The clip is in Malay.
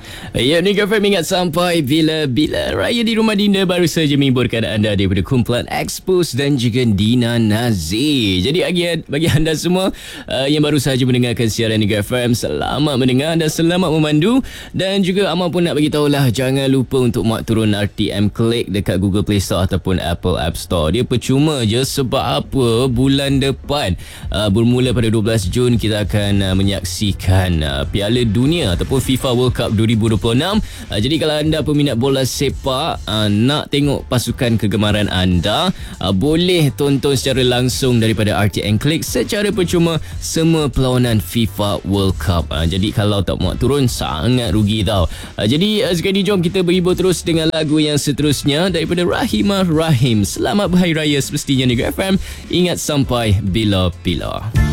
Ya, ni girlfriend ingat sampai bila-bila. Raya di Rumah Dinda baru saja menghiburkan anda daripada kumpulan Expose dan juga Dina Nazir. Jadi bagi anda semua yang baru saja mendengarkan siaran Niaga FM, selamat mendengar dan selamat memandu. Dan juga Amal pun nak bagi tahulah, jangan lupa untuk mak turun RTM Click dekat Google Play Store ataupun Apple App Store. Dia percuma je, sebab apa? Bulan depan bermula pada 12 Jun kita akan menyaksikan Piala Dunia ataupun FIFA World Cup 2026. Jadi kalau anda peminat bola sepak, nak tengok pasukan kegemaran anda, boleh tonton secara langsung daripada RTM Click secara percuma semua perlawanan FIFA World Cup. Jadi kalau tak muat turun, sangat rugi tau. Jadi sekali jom kita berhibur terus dengan lagu yang seterusnya daripada Rahimah Rahim. Selamat Berhari Raya semestinya Niaga FM. Ingat sampai bila-bila.